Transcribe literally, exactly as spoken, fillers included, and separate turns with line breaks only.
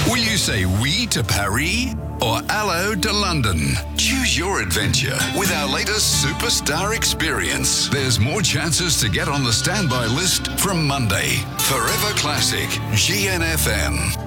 Will you say oui to Paris or hello to London? Choose your adventure with our latest Superstar experience. There's more chances to get on the standby list from Monday. Forever Classic, G N F M.